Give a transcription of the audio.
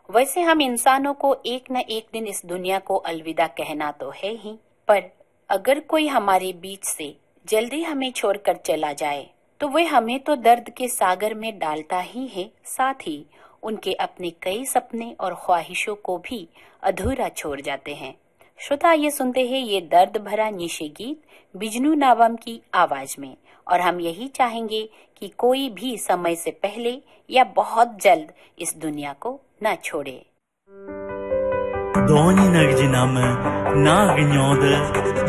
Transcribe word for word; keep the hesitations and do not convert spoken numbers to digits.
वैसे हम इंसानों को एक न एक दिन इस दुनिया को अलविदा कहना तो है ही, पर अगर कोई हमारे बीच से जल्दी हमें छोड़कर चला जाए तो वह हमें तो दर्द के सागर में डालता ही है, साथ ही उनके अपने कई सपने और ख्वाहिशों को भी अधूरा छोड़ जाते हैं। श्रोता, ये सुनते हैं ये दर्द भरा निशे गीत बिजनू नावम की आवाज में, और हम यही चाहेंगे कि कोई भी समय से पहले या बहुत जल्द इस दुनिया को न छोड़े। दोनी नगजिनम नागन्योद